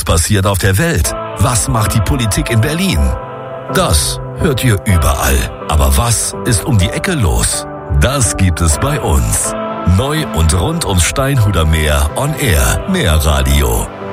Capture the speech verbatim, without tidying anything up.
passiert auf der Welt? Was macht die Politik in Berlin? Das hört ihr überall. Aber was ist um die Ecke los? Das gibt es bei uns. Neu und rund ums Steinhuder Meer on Air. Meer Radio.